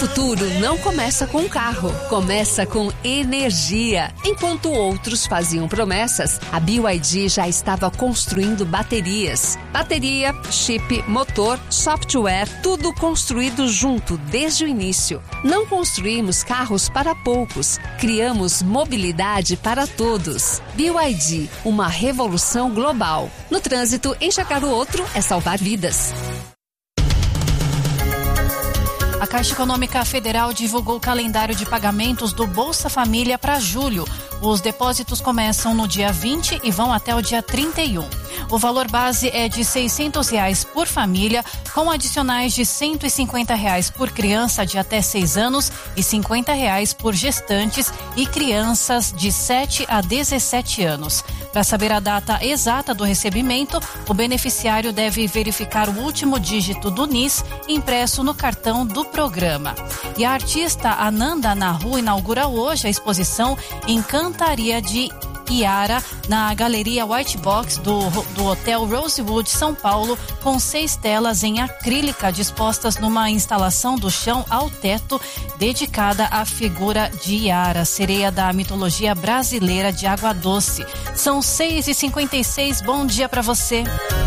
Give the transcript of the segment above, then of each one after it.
futuro não começa com um carro, começa com energia. Enquanto outros faziam promessas, a BYD já estava construindo baterias. Bateria, chip, motor, software, tudo construído junto desde o início. Não construímos carros para poucos, criamos mobilidade para todos. BYD, uma revolução global. No trânsito, enxergar o outro é salvar vidas. A Caixa Econômica Federal divulgou o calendário de pagamentos do Bolsa Família para julho. Os depósitos começam no dia 20 e vão até o dia 31. O valor base é de R$ 600 por família, com adicionais de R$ 150 por criança de até 6 anos e R$ 50 por gestantes e crianças de 7 a 17 anos. Para saber a data exata do recebimento, o beneficiário deve verificar o último dígito do NIS impresso no cartão do programa. E a artista Ananda Nahu inaugura hoje a exposição Encantaria de Yara na Galeria White Box do Hotel Rosewood, São Paulo, com 6 telas em acrílica dispostas numa instalação do chão ao teto dedicada à figura de Yara, sereia da mitologia brasileira de água doce. São 6h56, bom dia para você.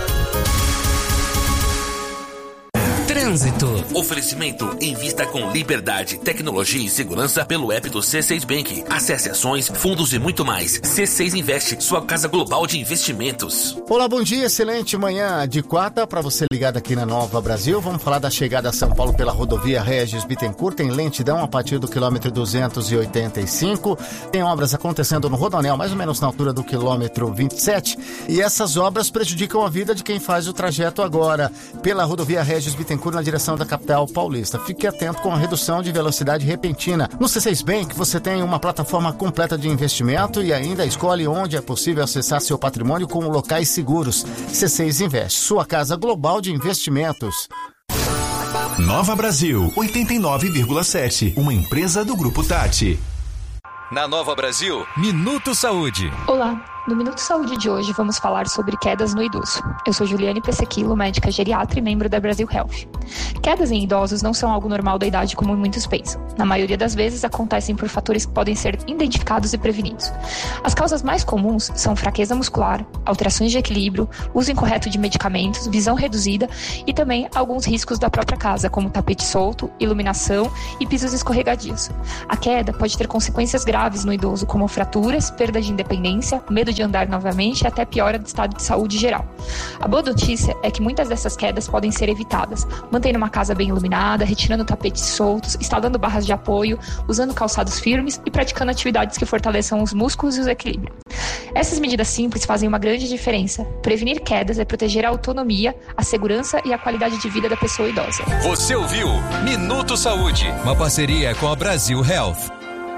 Trânsito. Oferecimento: invista com liberdade, tecnologia e segurança pelo app do C6 Bank. Acesse ações, fundos e muito mais. C6 Investe, sua casa global de investimentos. Olá, bom dia, excelente manhã de quarta para você ligado aqui na Nova Brasil. Vamos falar da chegada a São Paulo pela rodovia Regis Bittencourt. Tem lentidão a partir do quilômetro 285. Tem obras acontecendo no Rodoanel, mais ou menos na altura do quilômetro 27. E essas obras prejudicam a vida de quem faz o trajeto agora pela rodovia Regis Bittencourt na direção da capital paulista. Fique atento com a redução de velocidade repentina. No C6 Bank você tem uma plataforma completa de investimento e ainda escolhe onde é possível acessar seu patrimônio com locais seguros. C6 Investe, sua casa global de investimentos. Nova Brasil 89,7, uma empresa do Grupo Tati. Na Nova Brasil, Minuto Saúde. Olá, no Minuto Saúde de hoje vamos falar sobre quedas no idoso. Eu sou Juliane Pessequilo, médica geriatra e membro da Brasil Health. Quedas em idosos não são algo normal da idade como muitos pensam. Na maioria das vezes acontecem por fatores que podem ser identificados e prevenidos. As causas mais comuns são fraqueza muscular, alterações de equilíbrio, uso incorreto de medicamentos, visão reduzida e também alguns riscos da própria casa, como tapete solto, iluminação e pisos escorregadios. A queda pode ter consequências graves no idoso, como fraturas, perda de independência, medo de andar novamente e até piora do estado de saúde geral. A boa notícia é que muitas dessas quedas podem ser evitadas, mantendo uma casa bem iluminada, retirando tapetes soltos, instalando barras de apoio, usando calçados firmes e praticando atividades que fortaleçam os músculos e o equilíbrio. Essas medidas simples fazem uma grande diferença. Prevenir quedas é proteger a autonomia, a segurança e a qualidade de vida da pessoa idosa. Você ouviu Minuto Saúde, uma parceria com a Brasil Health.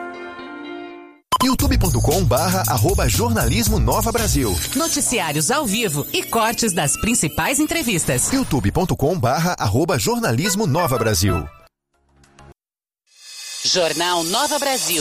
youtube.com/jornalismo Nova Brasil. Noticiários ao vivo e cortes das principais entrevistas. youtube.com/jornalismo Nova Brasil. Jornal Nova Brasil.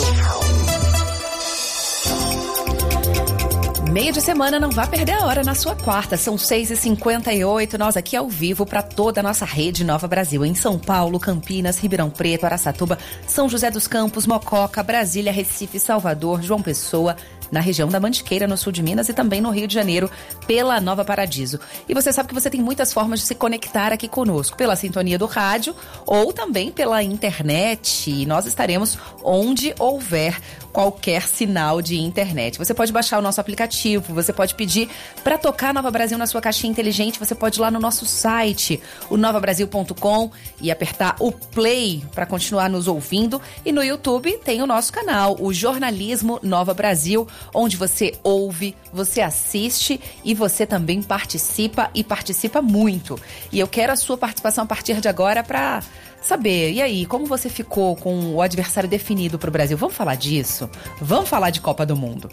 Meio de semana, não vá perder a hora na sua quarta. São 6h58, nós aqui ao vivo para toda a nossa rede Nova Brasil. Em São Paulo, Campinas, Ribeirão Preto, Araçatuba, São José dos Campos, Mococa, Brasília, Recife, Salvador, João Pessoa, na região da Mantiqueira, no sul de Minas e também no Rio de Janeiro, pela Nova Paradiso. E você sabe que você tem muitas formas de se conectar aqui conosco, pela sintonia do rádio ou também pela internet. E nós estaremos onde houver qualquer sinal de internet. Você pode baixar o nosso aplicativo, você pode pedir para tocar Nova Brasil na sua caixinha inteligente, você pode ir lá no nosso site, o novabrasil.com, e apertar o play para continuar nos ouvindo. E no YouTube tem o nosso canal, o Jornalismo Nova Brasil, onde você ouve, você assiste e você também participa, e participa muito. E eu quero a sua participação a partir de agora para saber, e aí, como você ficou com o adversário definido para o Brasil? Vamos falar disso? Vamos falar de Copa do Mundo.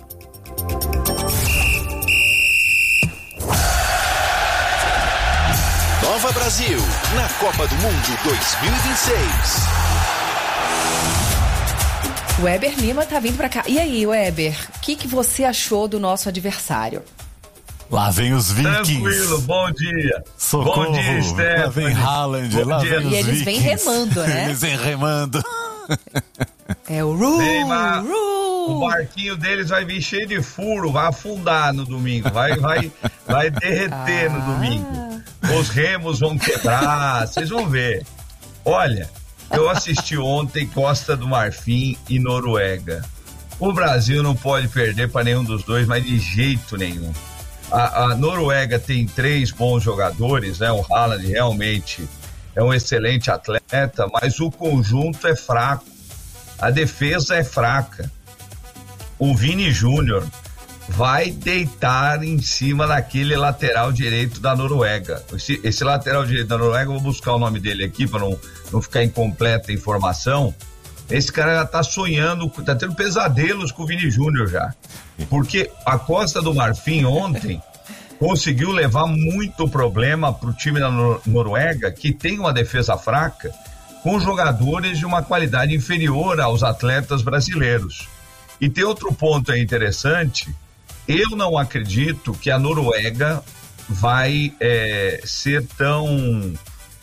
Nova Brasil, na Copa do Mundo 2026. O Weber Lima tá vindo pra cá. E aí, Weber, o que você achou do nosso adversário? Lá vem os Vikings. Tranquilo, bom dia. Socorro. Bom dia, Stephanie. Lá vem Haaland, lá vem os Vikings. E eles vêm remando, né? Eles vêm remando. É o O barquinho deles vai vir cheio de furo, vai afundar no domingo, vai derreter no domingo. Os remos vão quebrar, vocês vão ver. Olha, eu assisti ontem Costa do Marfim e Noruega. O Brasil não pode perder para nenhum dos dois, mas de jeito nenhum. A Noruega tem 3 bons jogadores, né? O Haaland realmente é um excelente atleta, mas o conjunto é fraco. A defesa é fraca. O Vini Júnior vai deitar em cima daquele lateral direito da Noruega. Esse lateral direito da Noruega, eu vou buscar o nome dele aqui para não ficar incompleta a informação. Esse cara já tá sonhando, tá tendo pesadelos com o Vini Júnior já. Porque a Costa do Marfim ontem conseguiu levar muito problema pro time da Noruega, que tem uma defesa fraca, com jogadores de uma qualidade inferior aos atletas brasileiros. E tem outro ponto aí interessante, eu não acredito que a Noruega vai ser tão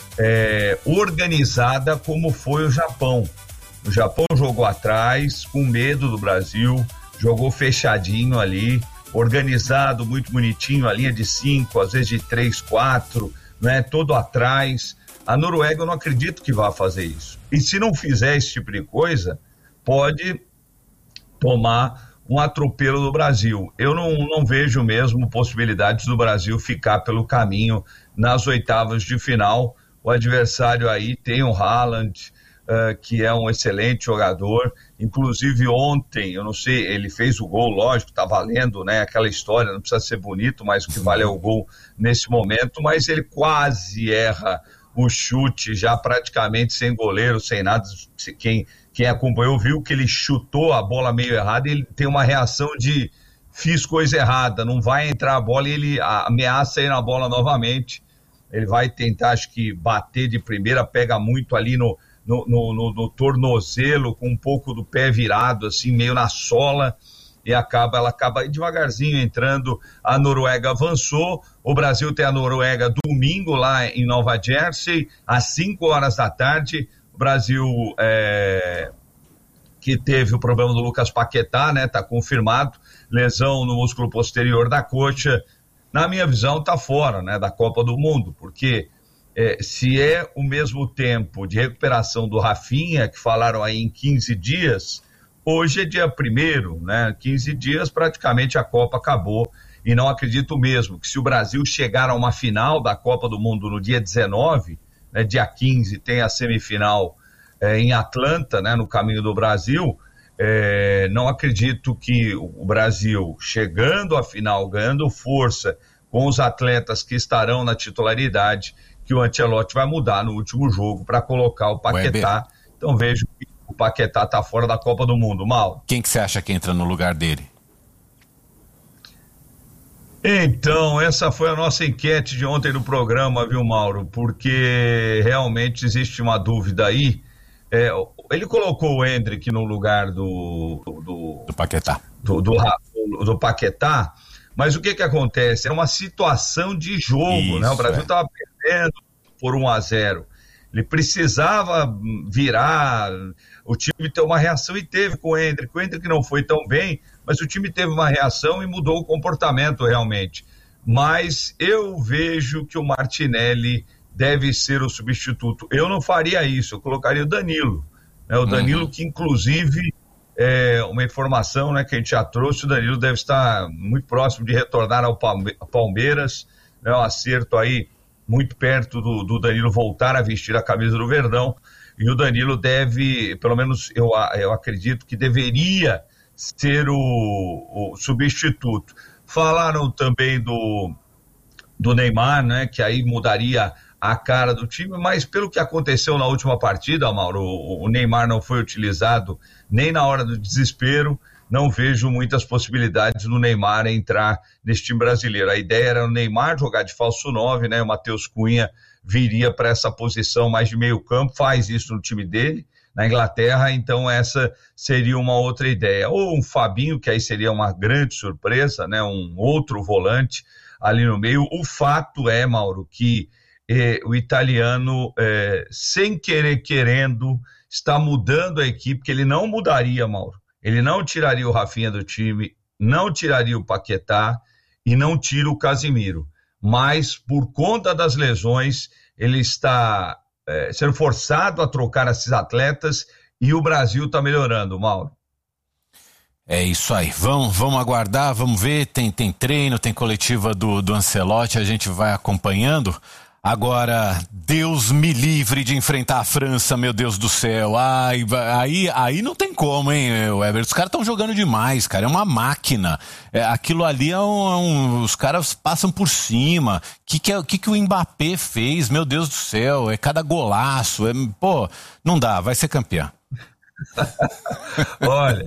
organizada como foi o Japão. O Japão jogou atrás, com medo do Brasil, jogou fechadinho ali, organizado, muito bonitinho, a linha de 5, às vezes de 3, 4, né, todo atrás. A Noruega eu não acredito que vá fazer isso. E se não fizer esse tipo de coisa, pode tomar um atropelo do Brasil. Eu não vejo mesmo possibilidades do Brasil ficar pelo caminho nas oitavas de final. O adversário aí tem o Haaland, que é um excelente jogador. Inclusive ontem, eu não sei, ele fez o gol, lógico, tá valendo, né? Aquela história, não precisa ser bonito, mas o que vale é o gol nesse momento, mas ele quase erra o chute, já praticamente sem goleiro, sem nada. Quem acompanhou viu que ele chutou a bola meio errada e ele tem uma reação de fiz coisa errada, não vai entrar a bola e ele ameaça ir na bola novamente. Ele vai tentar, acho que, bater de primeira, pega muito ali no tornozelo, com um pouco do pé virado, assim, meio na sola, e ela acaba devagarzinho entrando. A Noruega avançou, o Brasil tem a Noruega domingo lá em Nova Jersey, às 5 horas da tarde. O Brasil que teve o problema do Lucas Paquetá, né, tá confirmado, lesão no músculo posterior da coxa, na minha visão tá fora, né, da Copa do Mundo, porque se é o mesmo tempo de recuperação do Rafinha, que falaram aí em 15 dias, hoje é dia 1º, né? 15 dias praticamente a Copa acabou, e não acredito mesmo que se o Brasil chegar a uma final da Copa do Mundo no dia 19, né, dia 15 tem a semifinal em Atlanta, né, no caminho do Brasil, não acredito que o Brasil chegando à final, ganhando força com os atletas que estarão na titularidade, que o Ancelotti vai mudar no último jogo para colocar o Paquetá. Então vejo que o Paquetá está fora da Copa do Mundo. Mal. Quem que você acha que entra no lugar dele? Então, essa foi a nossa enquete de ontem no programa, viu, Mauro? Porque realmente existe uma dúvida aí. Ele colocou o Endrick no lugar do Paquetá. Do Paquetá. Mas o que acontece? É uma situação de jogo, né? O Brasil estava perdendo por 1-0. Ele precisava virar, o time ter uma reação e teve com o Endrick. O Endrick não foi tão bem, mas o time teve uma reação e mudou o comportamento realmente. Mas eu vejo que o Martinelli deve ser o substituto. Eu não faria isso, eu colocaria o Danilo. Né? O Danilo que inclusive... uma informação, né, que a gente já trouxe, o Danilo deve estar muito próximo de retornar ao Palmeiras, né, um acerto aí muito perto do Danilo voltar a vestir a camisa do Verdão, e o Danilo deve, pelo menos eu acredito que deveria ser o substituto. Falaram também do Neymar, né, que aí mudaria a cara do time, mas pelo que aconteceu na última partida, Mauro, o Neymar não foi utilizado nem na hora do desespero. Não vejo muitas possibilidades do Neymar entrar nesse time brasileiro. A ideia era o Neymar jogar de falso 9, né? O Matheus Cunha viria para essa posição mais de meio campo, faz isso no time dele, na Inglaterra, então essa seria uma outra ideia. Ou um Fabinho, que aí seria uma grande surpresa, né? Um outro volante. ali no meio. O fato é, Mauro, que o italiano, sem querer, querendo, está mudando a equipe, que ele não mudaria, Mauro. Ele não tiraria o Rafinha do time, não tiraria o Paquetá e não tira o Casimiro. Mas, por conta das lesões, ele está sendo forçado a trocar esses atletas e o Brasil está melhorando, Mauro. É isso aí, vamos aguardar, vamos ver, tem treino, tem coletiva do Ancelotti, a gente vai acompanhando. Agora, Deus me livre de enfrentar a França, meu Deus do céu. Aí não tem como, hein, Weber? Os caras estão jogando demais, cara. É uma máquina. Aquilo ali os caras passam por cima. O que o Mbappé fez? Meu Deus do céu. É cada golaço. Não dá. Vai ser campeão. Olha,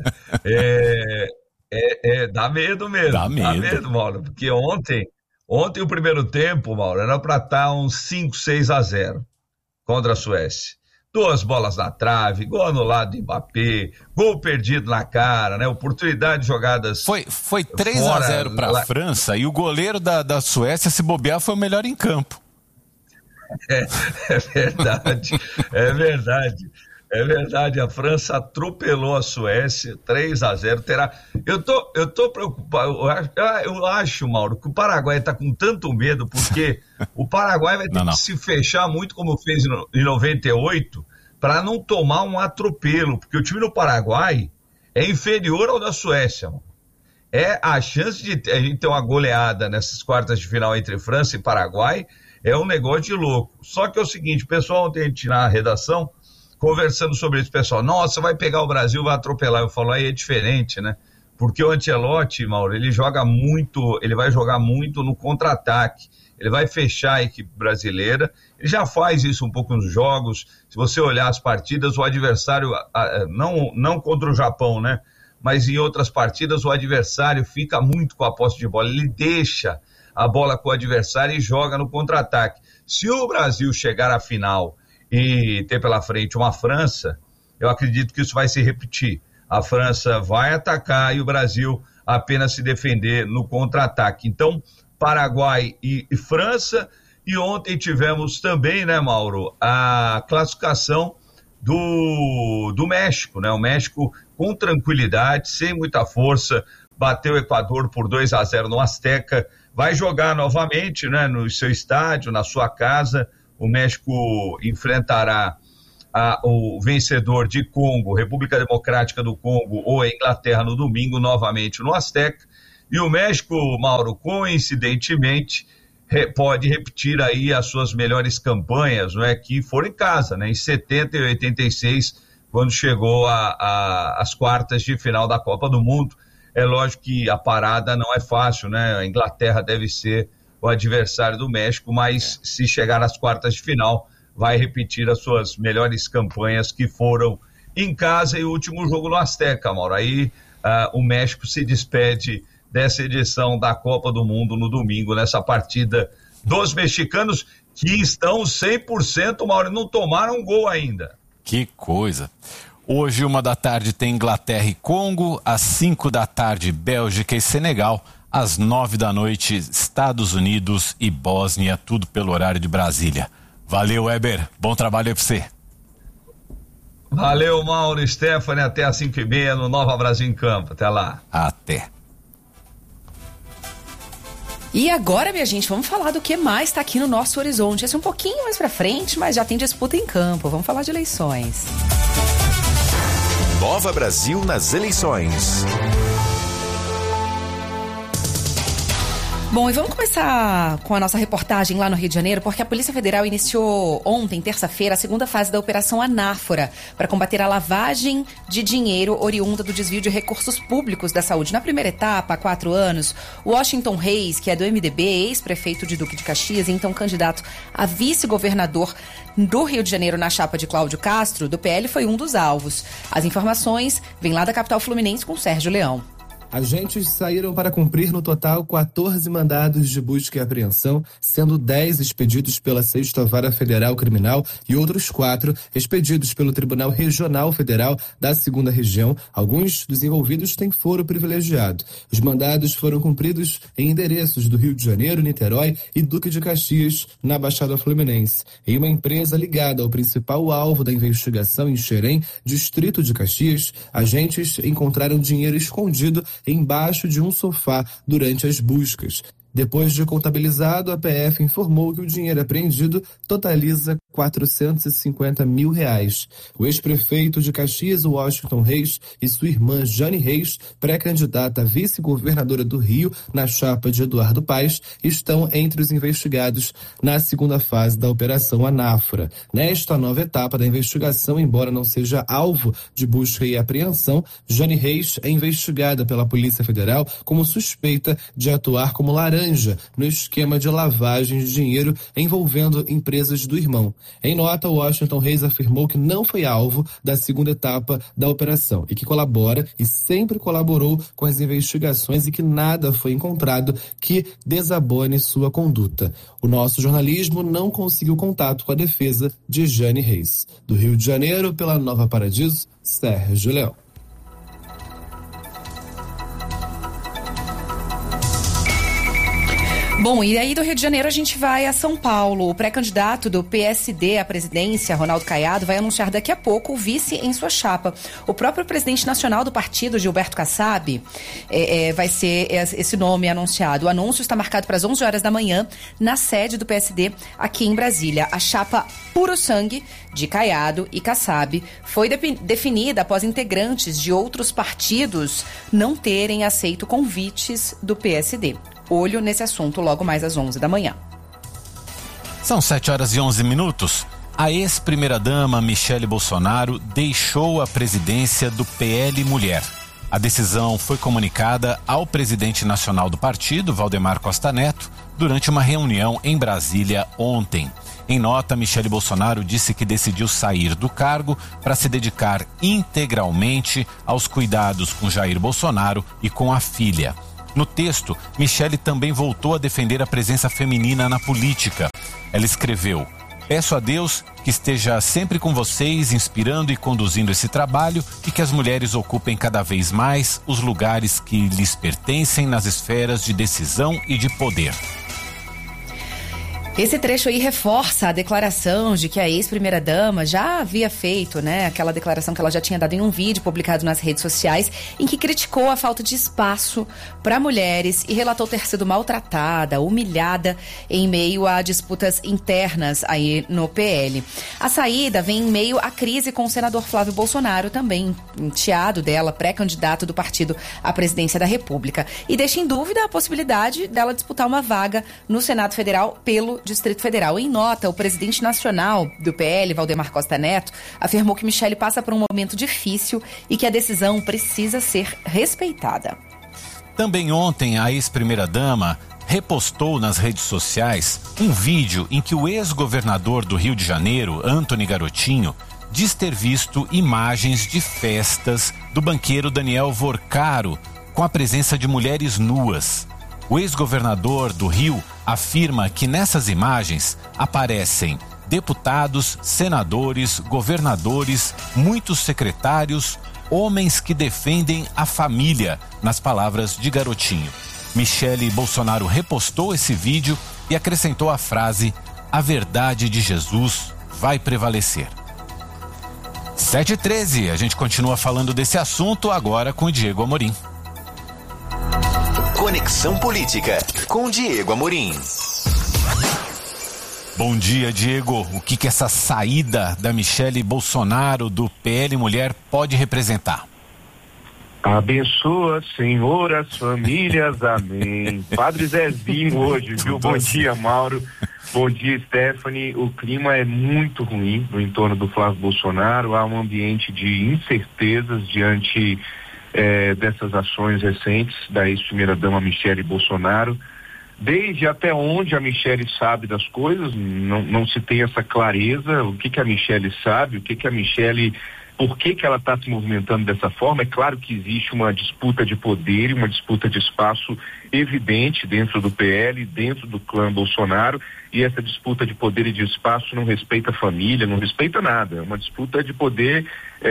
dá medo mesmo. Dá medo, Mauro. Porque ontem o primeiro tempo, Mauro, era para estar uns 5-6-0 contra a Suécia. 2 bolas na trave, gol anulado de Mbappé, gol perdido na cara, né? Oportunidade de jogadas. Foi 3-0 para a França e o goleiro da Suécia, se bobear, foi o melhor em campo. É verdade, é verdade. É verdade, a França atropelou a Suécia, 3-0, terá... Eu tô preocupado, eu acho, Mauro, que o Paraguai tá com tanto medo, porque o Paraguai vai ter que se fechar muito como fez em 98, para não tomar um atropelo, porque o time do Paraguai é inferior ao da Suécia, mano. A chance de a gente ter uma goleada nessas quartas de final entre França e Paraguai é um negócio de louco. Só que é o seguinte, o pessoal ontem na redação conversando sobre isso, pessoal, nossa, vai pegar o Brasil, vai atropelar. Eu falo, aí é diferente, né? Porque o Ancelotti, Mauro, ele vai jogar muito no contra-ataque, ele vai fechar a equipe brasileira, ele já faz isso um pouco nos jogos. Se você olhar as partidas, o adversário, não contra o Japão, né? Mas em outras partidas, o adversário fica muito com a posse de bola, ele deixa a bola com o adversário e joga no contra-ataque. Se o Brasil chegar à final e ter pela frente uma França, eu acredito que isso vai se repetir. A França vai atacar e o Brasil apenas se defender no contra-ataque. Então, Paraguai e França, e ontem tivemos também, né, Mauro, a classificação do México, né? O México com tranquilidade, sem muita força, bateu o Equador por 2-0 no Azteca, vai jogar novamente, né, no seu estádio, na sua casa. O México enfrentará o vencedor de Congo, República Democrática do Congo ou a Inglaterra no domingo, novamente no Azteca. E o México, Mauro, coincidentemente, pode repetir aí as suas melhores campanhas, não é, que foram em casa, né, em 70 e 86, quando chegou às quartas de final da Copa do Mundo. É lógico que a parada não é fácil, né? A Inglaterra deve ser o adversário do México, mas se chegar nas quartas de final, vai repetir as suas melhores campanhas que foram em casa e o último jogo no Azteca, Mauro. Aí o México se despede dessa edição da Copa do Mundo no domingo, nessa partida dos mexicanos, que estão 100%, Mauro, não tomaram gol ainda. Que coisa. Hoje, 13h, tem Inglaterra e Congo, às 5h, Bélgica e Senegal, às 9h, Estados Unidos e Bósnia, tudo pelo horário de Brasília. Valeu, Weber, bom trabalho aí pra você. Valeu, Mauro e Stephanie, até às 5h30 no Nova Brasil em Campo, até lá. Até. E agora, minha gente, vamos falar do que mais está aqui no nosso horizonte. Esse é um pouquinho mais pra frente, mas já tem disputa em campo. Vamos falar de eleições. Nova Brasil nas eleições. Bom, e vamos começar com a nossa reportagem lá no Rio de Janeiro, porque a Polícia Federal iniciou ontem, terça-feira, a segunda fase da Operação Anáfora, para combater a lavagem de dinheiro oriunda do desvio de recursos públicos da saúde. Na primeira etapa, há 4 anos, Washington Reis, que é do MDB, ex-prefeito de Duque de Caxias e então candidato a vice-governador do Rio de Janeiro na chapa de Cláudio Castro, do PL, foi um dos alvos. As informações vêm lá da capital fluminense com Sérgio Leão. Agentes saíram para cumprir no total 14 mandados de busca e apreensão, sendo 10 expedidos pela 6ª Vara Federal Criminal e outros 4 expedidos pelo Tribunal Regional Federal da 2ª Região. Alguns dos envolvidos têm foro privilegiado. Os mandados foram cumpridos em endereços do Rio de Janeiro, Niterói e Duque de Caxias, na Baixada Fluminense. Em uma empresa ligada ao principal alvo da investigação em Xerém, Distrito de Caxias, agentes encontraram dinheiro escondido embaixo de um sofá durante as buscas. Depois de contabilizado, a PF informou que o dinheiro apreendido totaliza R$450 mil. O ex-prefeito de Caxias, Washington Reis, e sua irmã Jane Reis, pré-candidata a vice-governadora do Rio na chapa de Eduardo Paes, estão entre os investigados na 2ª fase da Operação Anáfora. Nesta nova etapa da investigação, embora não seja alvo de busca e apreensão, Jane Reis é investigada pela Polícia Federal como suspeita de atuar como laranja no esquema de lavagem de dinheiro envolvendo empresas do irmão. Em nota, Washington Reis afirmou que não foi alvo da 2ª etapa da operação e que colabora e sempre colaborou com as investigações e que nada foi encontrado que desabone sua conduta. O nosso jornalismo não conseguiu contato com a defesa de Jane Reis. Do Rio de Janeiro, pela Nova Paradiso, Sérgio Leão. Bom, e aí do Rio de Janeiro a gente vai a São Paulo. O pré-candidato do PSD à presidência, Ronaldo Caiado, vai anunciar daqui a pouco o vice em sua chapa. O próprio presidente nacional do partido, Gilberto Kassab, vai ser esse nome anunciado. O anúncio está marcado para as 11 horas da manhã na sede do PSD aqui em Brasília. A chapa Puro Sangue de Caiado e Kassab foi definida após integrantes de outros partidos não terem aceito convites do PSD. Olho nesse assunto logo mais às 11 da manhã. São 7h11. A ex-primeira-dama Michele Bolsonaro deixou a presidência do PL Mulher. A decisão foi comunicada ao presidente nacional do partido, Valdemar Costa Neto, durante uma reunião em Brasília ontem. Em nota, Michele Bolsonaro disse que decidiu sair do cargo para se dedicar integralmente aos cuidados com Jair Bolsonaro e com a filha. No texto, Michele também voltou a defender a presença feminina na política. Ela escreveu: "Peço a Deus que esteja sempre com vocês, inspirando e conduzindo esse trabalho e que as mulheres ocupem cada vez mais os lugares que lhes pertencem nas esferas de decisão e de poder." Esse trecho aí reforça a declaração de que a ex-primeira-dama já havia feito, né? Aquela declaração que ela já tinha dado em um vídeo publicado nas redes sociais, em que criticou a falta de espaço para mulheres e relatou ter sido maltratada, humilhada em meio a disputas internas aí no PL. A saída vem em meio à crise com o senador Flávio Bolsonaro, também enteado dela, pré-candidato do partido à presidência da República. E deixa em dúvida a possibilidade dela disputar uma vaga no Senado Federal pelo Distrito Federal. Em nota, o presidente nacional do PL, Valdemar Costa Neto, afirmou que Michele passa por um momento difícil e que a decisão precisa ser respeitada. Também ontem, a ex-primeira-dama repostou nas redes sociais um vídeo em que o ex-governador do Rio de Janeiro, Antony Garotinho, diz ter visto imagens de festas do banqueiro Daniel Vorcaro com a presença de mulheres nuas. O ex-governador do Rio afirma que nessas imagens aparecem deputados, senadores, governadores, muitos secretários, homens que defendem a família, nas palavras de Garotinho. Michele Bolsonaro repostou esse vídeo e acrescentou a frase: "A verdade de Jesus vai prevalecer." 7h13, a gente continua falando desse assunto agora com o Diego Amorim. Conexão Política, com Diego Amorim. Bom dia, Diego. O que essa saída da Michele Bolsonaro do PL Mulher pode representar? Abençoa, Senhor, as famílias, amém. Padre Zezinho hoje, viu? Bom dia, Mauro. Bom dia, Stephanie. O clima é muito ruim no entorno do Flávio Bolsonaro. Há um ambiente de incertezas diante dessas ações recentes da ex-primeira-dama Michele Bolsonaro. Desde até onde a Michele sabe das coisas, não se tem essa clareza, o que a Michele sabe, o que a Michele Por que ela está se movimentando dessa forma? É claro que existe uma disputa de poder e uma disputa de espaço evidente dentro do PL, dentro do clã Bolsonaro, e essa disputa de poder e de espaço não respeita a família, não respeita nada. É uma disputa de poder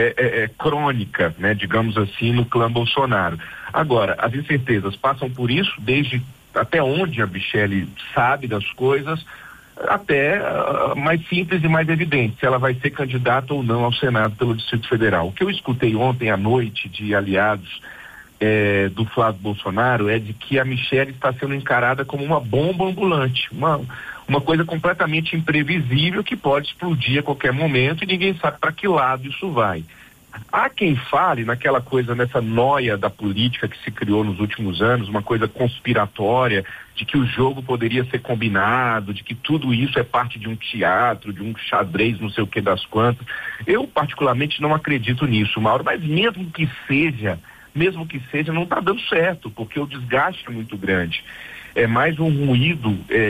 crônica, né, digamos assim, no clã Bolsonaro. Agora, as incertezas passam por isso, desde até onde a Michele sabe das coisas, até mais simples e mais evidente, se ela vai ser candidata ou não ao Senado pelo Distrito Federal. O que eu escutei ontem à noite de aliados do Flávio Bolsonaro é de que a Michele está sendo encarada como uma bomba ambulante, uma coisa completamente imprevisível que pode explodir a qualquer momento e ninguém sabe para que lado isso vai. Há quem fale naquela coisa, nessa noia da política que se criou nos últimos anos, uma coisa conspiratória, de que o jogo poderia ser combinado, de que tudo isso é parte de um teatro, de um xadrez, não sei o que das quantas. Eu particularmente não acredito nisso, Mauro, mas mesmo que seja, não está dando certo, porque o desgaste é muito grande. É mais um ruído,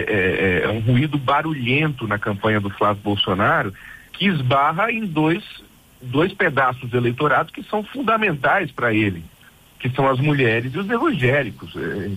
um ruído barulhento na campanha do Flávio Bolsonaro, que esbarra em dois pedaços do eleitorado que são fundamentais para ele, que são as mulheres e os evangélicos.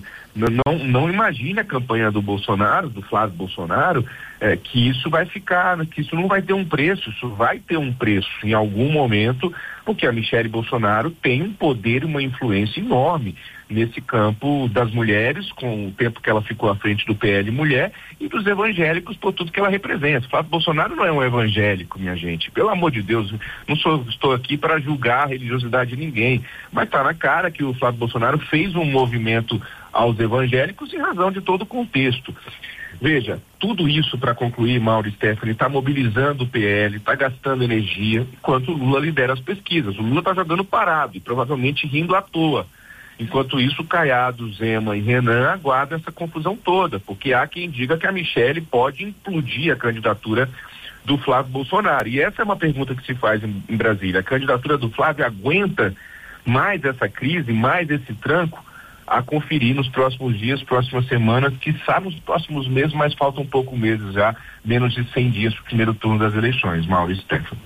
Não imagine a campanha do Bolsonaro, do Flávio Bolsonaro, que isso vai ficar, que isso não vai ter um preço. Isso vai ter um preço em algum momento, porque a Michele Bolsonaro tem um poder e uma influência enorme nesse campo das mulheres, com o tempo que ela ficou à frente do PL Mulher, e dos evangélicos por tudo que ela representa. Flávio Bolsonaro não é um evangélico, minha gente, pelo amor de Deus, estou aqui para julgar a religiosidade de ninguém, mas está na cara que o Flávio Bolsonaro fez um movimento aos evangélicos em razão de todo o contexto. Veja, tudo isso, para concluir, Mauro e Stephanie, está mobilizando o PL, está gastando energia, enquanto o Lula lidera as pesquisas. O Lula está jogando parado e provavelmente rindo à toa. Enquanto isso, Caiado, Zema e Renan aguardam essa confusão toda, porque há quem diga que a Michele pode implodir a candidatura do Flávio Bolsonaro. E essa é uma pergunta que se faz em Brasília. A candidatura do Flávio aguenta mais essa crise, mais esse tranco? A conferir nos próximos dias, próximas semanas, quiçá nos próximos meses, mas faltam poucos meses já, menos de 100 dias para o primeiro turno das eleições. Mauro e Stefano.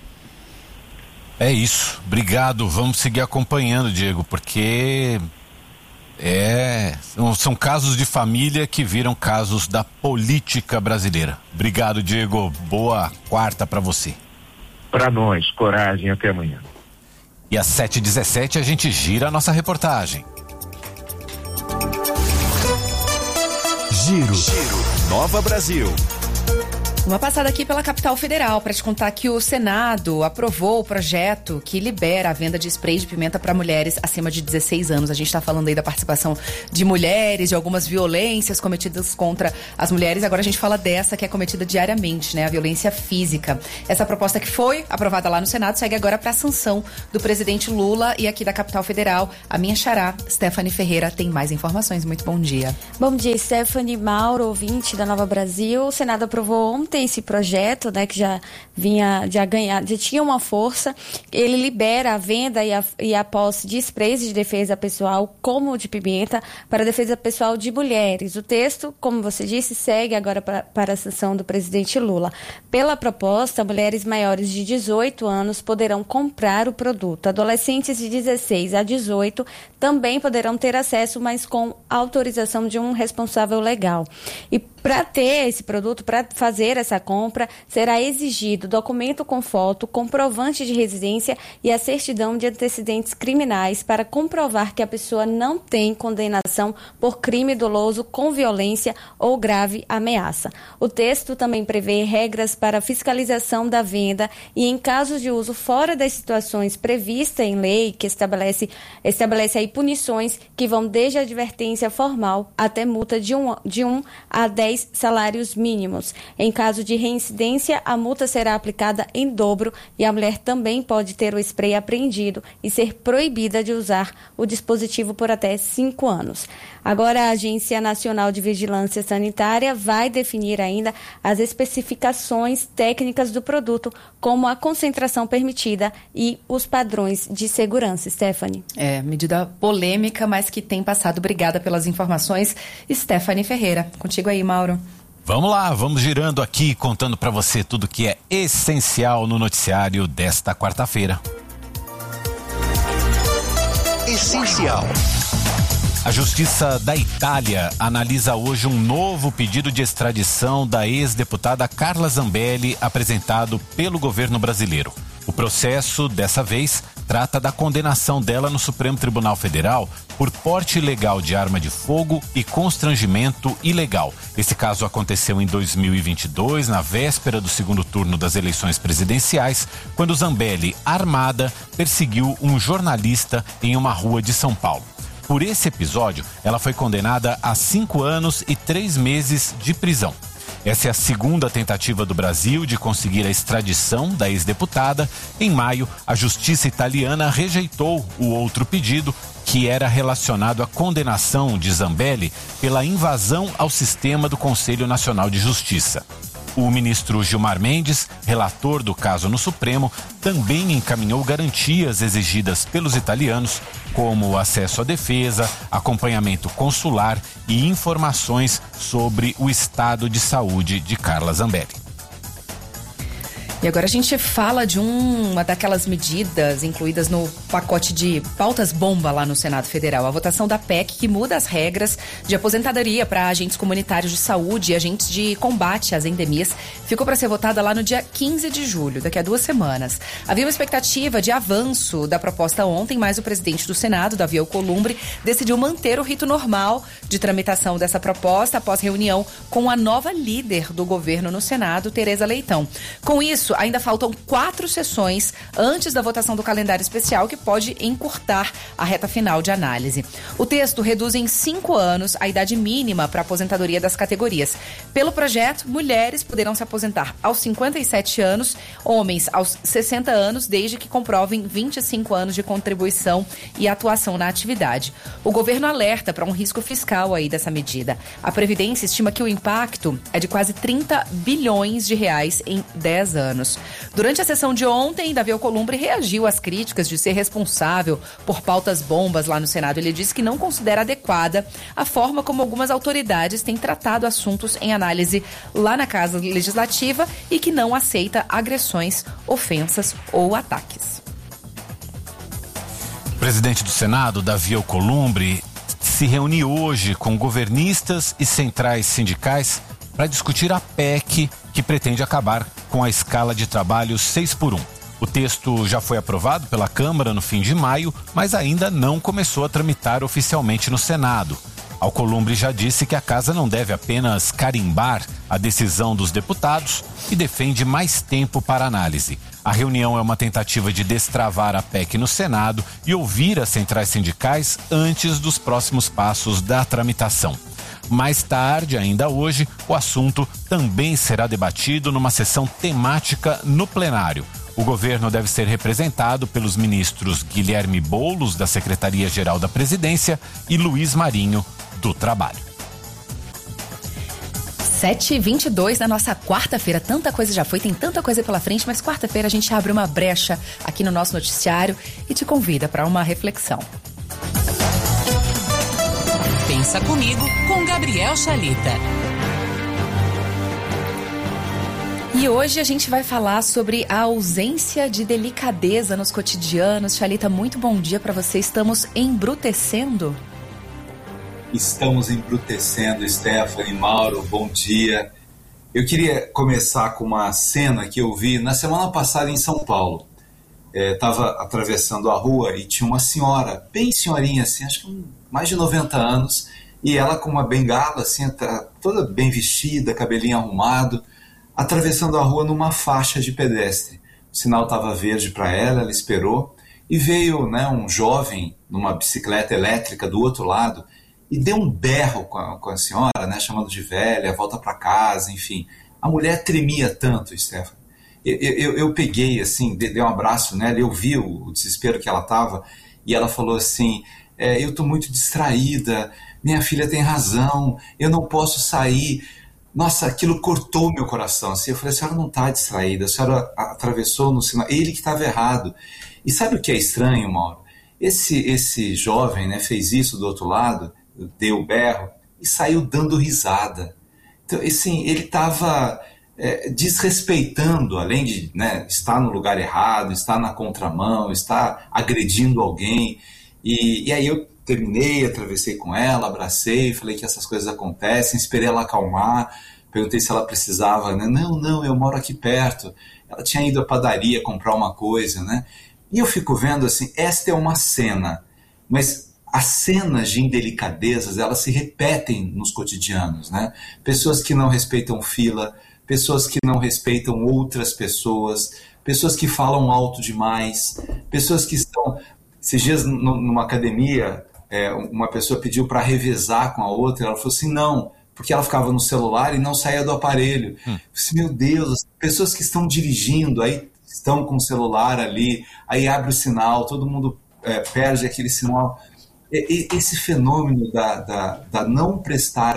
É isso, obrigado, vamos seguir acompanhando, Diego, porque são casos de família que viram casos da política brasileira. Obrigado, Diego, boa quarta para você. Para nós, coragem, até amanhã. E às 7h17 a gente gira a nossa reportagem. Giro Nova Brasil. Uma passada aqui pela capital federal para te contar que o Senado aprovou o projeto que libera a venda de spray de pimenta para mulheres acima de 16 anos. A gente está falando aí da participação de mulheres, de algumas violências cometidas contra as mulheres. Agora a gente fala dessa que é cometida diariamente, né? A violência física. Essa proposta que foi aprovada lá no Senado segue agora para a sanção do presidente Lula e aqui da capital federal. A minha xará, Stephanie Ferreira, tem mais informações. Muito bom dia. Bom dia, Stephanie, Mauro, ouvinte da Nova Brasil. O Senado aprovou ontem esse projeto, né, que já tinha uma força. Ele libera a venda e a posse de sprays de defesa pessoal, como de pimenta, para a defesa pessoal de mulheres. O texto, como você disse, segue agora para a sanção do presidente Lula. Pela proposta, mulheres maiores de 18 anos poderão comprar o produto. Adolescentes de 16 a 18 também poderão ter acesso, mas com autorização de um responsável legal. E para ter esse produto, para fazer essa compra, será exigido documento com foto, comprovante de residência e a certidão de antecedentes criminais para comprovar que a pessoa não tem condenação por crime doloso com violência ou grave ameaça. O texto também prevê regras para fiscalização da venda e, em casos de uso fora das situações previstas em lei, que estabelece aí punições que vão desde a advertência formal até multa de 1 a 10 salários mínimos. Em caso de reincidência, a multa será aplicada em dobro e a mulher também pode ter o spray apreendido e ser proibida de usar o dispositivo por até 5 anos. Agora, a Agência Nacional de Vigilância Sanitária vai definir ainda as especificações técnicas do produto, como a concentração permitida e os padrões de segurança. Stephanie. Medida polêmica, mas que tem passado. Obrigada pelas informações. Stephanie Ferreira. Contigo aí, Mauro. Vamos lá, vamos girando aqui, contando para você tudo que é essencial no noticiário desta quarta-feira. Essencial. A Justiça da Itália analisa hoje um novo pedido de extradição da ex-deputada Carla Zambelli apresentado pelo governo brasileiro. O processo, dessa vez, trata da condenação dela no Supremo Tribunal Federal por porte ilegal de arma de fogo e constrangimento ilegal. Esse caso aconteceu em 2022, na véspera do segundo turno das eleições presidenciais, quando Zambelli, armada, perseguiu um jornalista em uma rua de São Paulo. Por esse episódio, ela foi condenada a 5 anos e 3 meses de prisão. Essa é a segunda tentativa do Brasil de conseguir a extradição da ex-deputada. Em maio, a justiça italiana rejeitou o outro pedido, que era relacionado à condenação de Zambelli pela invasão ao sistema do Conselho Nacional de Justiça. O ministro Gilmar Mendes, relator do caso no Supremo, também encaminhou garantias exigidas pelos italianos, como acesso à defesa, acompanhamento consular e informações sobre o estado de saúde de Carla Zambelli. E agora a gente fala de uma daquelas medidas incluídas no pacote de pautas bomba lá no Senado Federal. A votação da PEC que muda as regras de aposentadoria para agentes comunitários de saúde e agentes de combate às endemias ficou para ser votada lá no dia 15 de julho, daqui a 2 semanas. Havia uma expectativa de avanço da proposta ontem, mas o presidente do Senado, Davi Alcolumbre, decidiu manter o rito normal de tramitação dessa proposta após reunião com a nova líder do governo no Senado, Tereza Leitão. Com isso, ainda faltam 4 sessões antes da votação do calendário especial, que pode encurtar a reta final de análise. O texto reduz em 5 anos a idade mínima para a aposentadoria das categorias. Pelo projeto, mulheres poderão se aposentar aos 57 anos, homens aos 60 anos, desde que comprovem 25 anos de contribuição e atuação na atividade. O governo alerta para um risco fiscal aí dessa medida. A Previdência estima que o impacto é de quase 30 bilhões de reais em 10 anos. Durante a sessão de ontem, Davi Alcolumbre reagiu às críticas de ser responsável por pautas bombas lá no Senado. Ele disse que não considera adequada a forma como algumas autoridades têm tratado assuntos em análise lá na Casa Legislativa e que não aceita agressões, ofensas ou ataques. O presidente do Senado, Davi Alcolumbre, se reuniu hoje com governistas e centrais sindicais para discutir a PEC que pretende acabar com a escala de trabalho 6x1. O texto já foi aprovado pela Câmara no fim de maio, mas ainda não começou a tramitar oficialmente no Senado. Alcolumbre já disse que a casa não deve apenas carimbar a decisão dos deputados e defende mais tempo para análise. A reunião é uma tentativa de destravar a PEC no Senado e ouvir as centrais sindicais antes dos próximos passos da tramitação. Mais tarde, ainda hoje, o assunto também será debatido numa sessão temática no plenário. O governo deve ser representado pelos ministros Guilherme Boulos, da Secretaria-Geral da Presidência, e Luiz Marinho, do Trabalho. 7h22 na nossa quarta-feira. Tanta coisa já foi, tem tanta coisa pela frente, mas quarta-feira a gente abre uma brecha aqui no nosso noticiário e te convida para uma reflexão. Pensa Comigo, com Gabriel Chalita. E hoje a gente vai falar sobre a ausência de delicadeza nos cotidianos. Chalita, muito bom dia para você. Estamos embrutecendo? Estamos embrutecendo, Stephanie, Mauro, bom dia. Eu queria começar com uma cena que eu vi na semana passada em São Paulo. Estava atravessando a rua e tinha uma senhora, bem senhorinha assim, acho que mais de 90 anos, e ela com uma bengala assim, toda bem vestida, cabelinho arrumado, atravessando a rua numa faixa de pedestre. O sinal estava verde para ela, ela esperou, e veio, né, um jovem numa bicicleta elétrica do outro lado e deu um berro com a senhora, né, chamando de velha, volta para casa, enfim. A mulher tremia tanto, Stephanie. Eu peguei, assim, dei um abraço nela, eu vi o desespero que ela estava, e ela falou assim, eu estou muito distraída, minha filha tem razão, eu não posso sair. Nossa, aquilo cortou meu coração. Assim, eu falei, a senhora não está distraída, a senhora atravessou no sinal, ele que estava errado. E sabe o que é estranho, Mauro? Esse jovem, né, fez isso do outro lado, deu o berro e saiu dando risada. Então, assim, ele estava desrespeitando, além de, né, estar no lugar errado, estar na contramão, estar agredindo alguém. E aí eu terminei, atravessei com ela, abracei, falei que essas coisas acontecem, esperei ela acalmar, perguntei se ela precisava, né? Não, eu moro aqui perto. Ela tinha ido à padaria comprar uma coisa, né? E eu fico vendo assim, esta é uma cena, mas as cenas de indelicadezas, elas se repetem nos cotidianos, né? Pessoas que não respeitam fila, pessoas que não respeitam outras pessoas, pessoas que falam alto demais, pessoas que estão... Esses dias, numa academia, uma pessoa pediu para revezar com a outra, ela falou assim, não, porque ela ficava no celular e não saía do aparelho. Eu disse, meu Deus, pessoas que estão dirigindo, aí estão com o celular ali, aí abre o sinal, todo mundo perde aquele sinal. Esse fenômeno do não prestar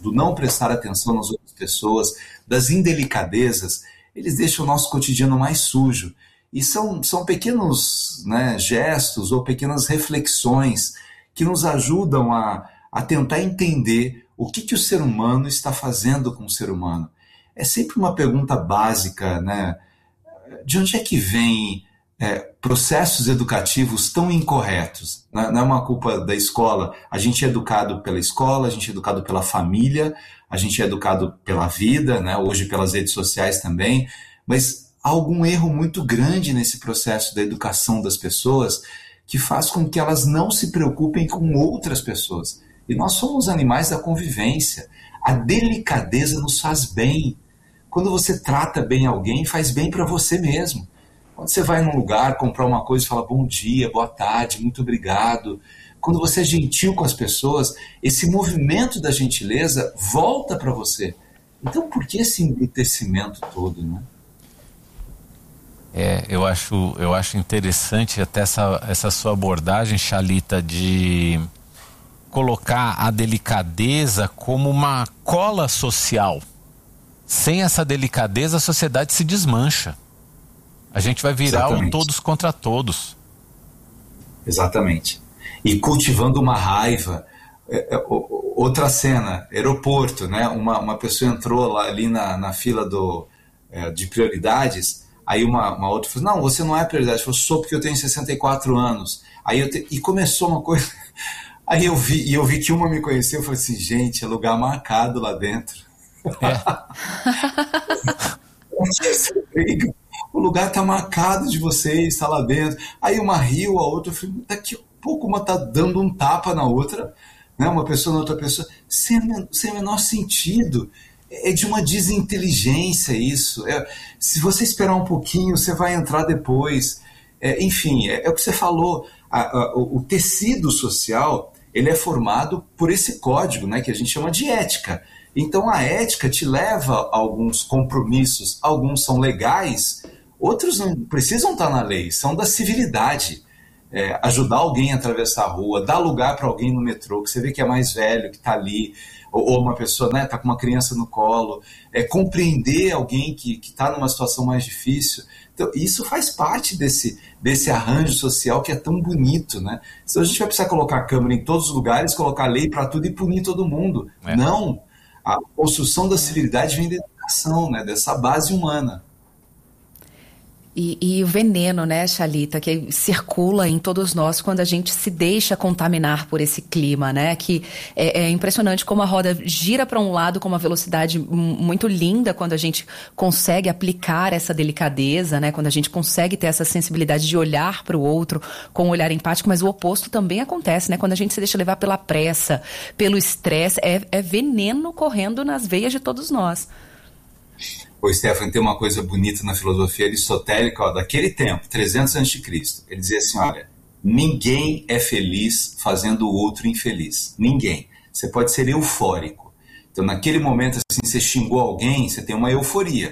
atenção nas outras pessoas, das indelicadezas, eles deixam o nosso cotidiano mais sujo. E são pequenos, né, gestos ou pequenas reflexões que nos ajudam a tentar entender o que o ser humano está fazendo com o ser humano. É sempre uma pergunta básica, né? De onde é que vem processos educativos tão incorretos? Não é uma culpa da escola. A gente é educado pela escola, a gente é educado pela família, a gente é educado pela vida, né? Hoje pelas redes sociais também, mas há algum erro muito grande nesse processo da educação das pessoas que faz com que elas não se preocupem com outras pessoas. E nós somos animais da convivência. A delicadeza nos faz bem. Quando você trata bem alguém, faz bem para você mesmo. Quando você vai num lugar, comprar uma coisa e fala bom dia, boa tarde, muito obrigado. Quando você é gentil com as pessoas, esse movimento da gentileza volta para você. Então por que esse embrutecimento todo, né? Eu acho interessante até essa sua abordagem, Chalita, de colocar a delicadeza como uma cola social. Sem essa delicadeza, a sociedade se desmancha. A gente vai virar um todos contra todos. Exatamente. E cultivando uma raiva. Outra cena, aeroporto, né? Uma pessoa entrou lá, ali na fila de prioridades. Aí uma outra falou, não, você não é prioridade. Eu falei, sou porque eu tenho 64 anos. E começou uma coisa... Aí eu vi que uma me conheceu, eu falei assim, gente, é lugar marcado lá dentro. O lugar tá marcado de vocês, tá lá dentro. Aí uma riu, a outra, eu falei, daqui a pouco uma tá dando um tapa na outra, né? Uma pessoa na outra pessoa, sem o menor sentido. É de uma desinteligência isso. Se você esperar um pouquinho, você vai entrar depois. Enfim, é o que você falou. O tecido social, ele é formado por esse código, né, que a gente chama de ética. Então a ética te leva a alguns compromissos, alguns são legais, outros não precisam estar na lei, são da civilidade. Ajudar alguém a atravessar a rua, dar lugar para alguém no metrô, que você vê que é mais velho, que está ali, ou uma pessoa, né, está com uma criança no colo, compreender alguém que está numa situação mais difícil. Então, isso faz parte desse arranjo social que é tão bonito, né? Então a gente vai precisar colocar a câmera em todos os lugares, colocar lei para tudo e punir todo mundo. Não, a construção da civilidade vem da educação, né, dessa base humana. E o veneno, né, Chalita, que circula em todos nós quando a gente se deixa contaminar por esse clima, né? Que é impressionante como a roda gira para um lado com uma velocidade muito linda quando a gente consegue aplicar essa delicadeza, né? Quando a gente consegue ter essa sensibilidade de olhar para o outro com um olhar empático, mas o oposto também acontece, né? Quando a gente se deixa levar pela pressa, pelo estresse, é veneno correndo nas veias de todos nós. O Stefano tem uma coisa bonita na filosofia aristotélica, daquele tempo, 300 a.C. Ele dizia assim, olha, ninguém é feliz fazendo o outro infeliz. Ninguém. Você pode ser eufórico. Então, naquele momento, assim, você xingou alguém, você tem uma euforia.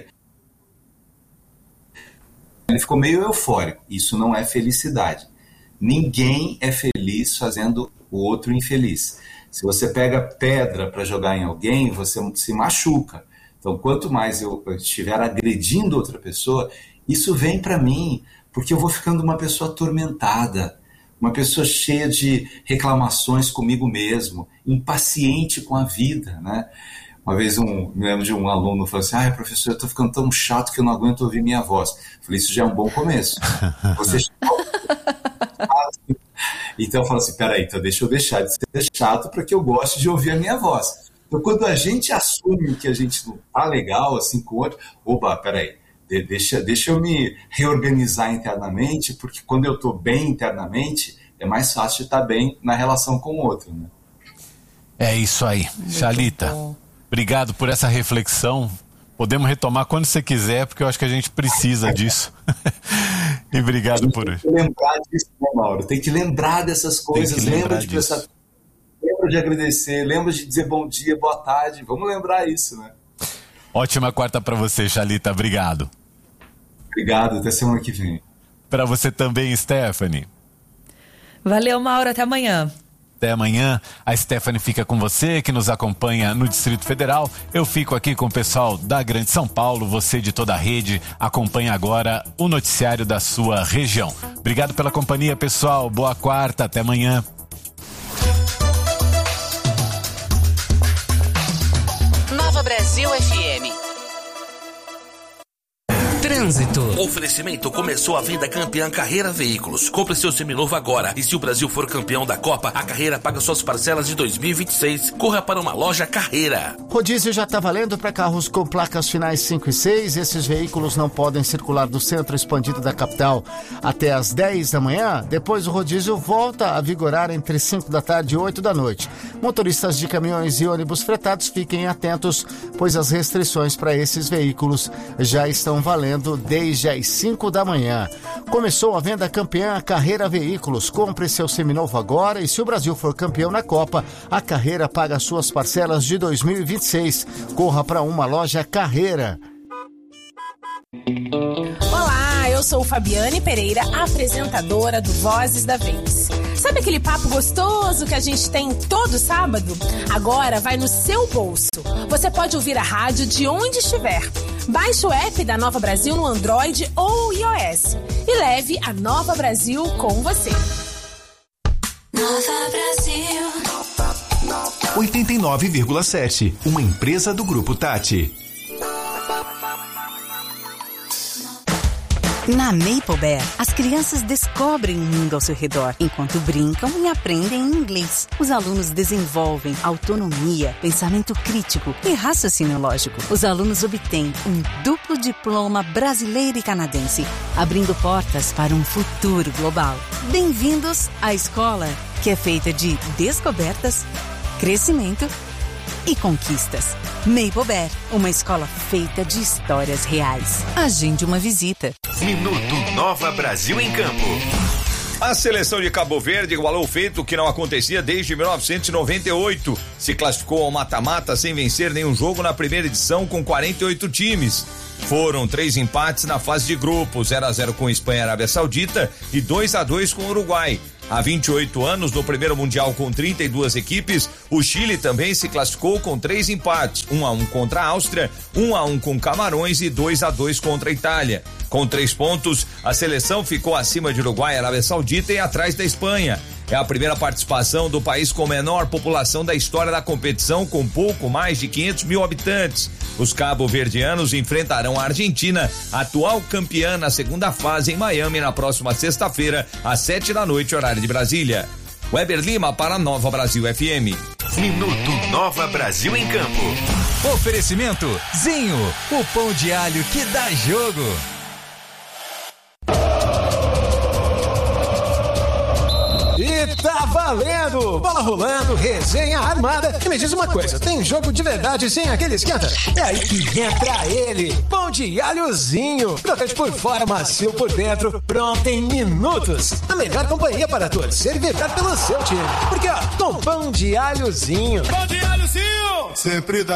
Ele ficou meio eufórico. Isso não é felicidade. Ninguém é feliz fazendo o outro infeliz. Se você pega pedra para jogar em alguém, você se machuca. Então, quanto mais eu estiver agredindo outra pessoa, isso vem para mim, porque eu vou ficando uma pessoa atormentada, uma pessoa cheia de reclamações comigo mesmo, impaciente com a vida, né? Uma vez me lembro de um aluno falou assim, professor, eu tô ficando tão chato que eu não aguento ouvir minha voz. Eu falei, isso já é um bom começo. Você Então eu falo assim, peraí, então deixa eu deixar de ser chato para que eu goste de ouvir a minha voz. Então quando a gente assume que a gente não tá legal assim com o outro, peraí, deixa eu me reorganizar internamente, porque quando eu tô bem internamente, é mais fácil de estar bem na relação com o outro, né? É isso aí. Xalita, obrigado por essa reflexão. Podemos retomar quando você quiser, porque eu acho que a gente precisa disso. E obrigado por isso. Tem que lembrar disso, né, Mauro? Tem que lembrar dessas coisas, lembra de prestar, lembra de agradecer, lembra de dizer bom dia, boa tarde. Vamos lembrar isso, né? Ótima quarta para você, Xalita. Obrigado. Obrigado, até semana que vem. Para você também, Stephanie. Valeu, Mauro, até amanhã. Até amanhã. A Stephanie fica com você, que nos acompanha no Distrito Federal. Eu fico aqui com o pessoal da Grande São Paulo. Você de toda a rede acompanha agora o noticiário da sua região. Obrigado pela companhia, pessoal. Boa quarta, até amanhã. Nova Brasil FM. Trânsito. O oferecimento: começou a venda campeã Carreira Veículos. Compre seu seminovo agora. E se o Brasil for campeão da Copa, a Carreira paga suas parcelas de 2026. Corra para uma loja Carreira. Rodízio já está valendo para carros com placas finais 5 e 6. Esses veículos não podem circular do centro expandido da capital até às 10 da manhã. Depois o rodízio volta a vigorar entre 5 da tarde e 8 da noite. Motoristas de caminhões e ônibus fretados, fiquem atentos, pois as restrições para esses veículos já estão valendo desde as 5 da manhã. Começou a venda campeã Carreira Veículos. Compre seu seminovo agora e se o Brasil for campeão na Copa, a Carreira paga suas parcelas de 2026. Corra para uma loja Carreira. Olá, eu sou Fabiane Pereira, apresentadora do Vozes da Vez. Sabe aquele papo gostoso que a gente tem todo sábado? Agora vai no seu bolso. Você pode ouvir a rádio de onde estiver. Baixe o app da Nova Brasil no Android ou iOS e leve a Nova Brasil com você. Nova Brasil 89,7, uma empresa do Grupo Tati. Na Maple Bear, as crianças descobrem o mundo ao seu redor, enquanto brincam e aprendem inglês. Os alunos desenvolvem autonomia, pensamento crítico e raciocínio lógico. Os alunos obtêm um duplo diploma brasileiro e canadense, abrindo portas para um futuro global. Bem-vindos à escola, que é feita de descobertas, crescimento e conquistas. Maple Bear, uma escola feita de histórias reais. Agende uma visita. Minuto Nova Brasil em Campo. A seleção de Cabo Verde igualou o feito que não acontecia desde 1998. Se classificou ao mata-mata sem vencer nenhum jogo na primeira edição com 48 times. Foram 3 empates na fase de grupos, 0-0 com Espanha e Arábia Saudita e 2-2 com o Uruguai. Há 28 anos, no primeiro Mundial com 32 equipes, o Chile também se classificou com 3 empates, 1-1 contra a Áustria, 1-1 com Camarões e 2-2 contra a Itália. Com 3 pontos, a seleção ficou acima de Uruguai e Arábia Saudita e atrás da Espanha. É a primeira participação do país com menor população da história da competição, com pouco mais de 500 mil habitantes. Os cabo-verdianos enfrentarão a Argentina, atual campeã na segunda fase, em Miami, na próxima sexta-feira, às 7 da noite, horário de Brasília. Weber Lima para Nova Brasil FM. Minuto Nova Brasil em Campo. Oferecimento Zinho, o pão de alho que dá jogo. E tá valendo! Bola rolando, resenha armada. E me diz uma coisa, tem jogo de verdade sem aquele esquenta? É aí que entra ele, pão de alhozinho. Crocante por fora, macio por dentro, pronto em minutos. A melhor companhia para torcer e vibrar pelo seu time. Porque ó, com pão de alhozinho. Pão de alhozinho! Sempre dá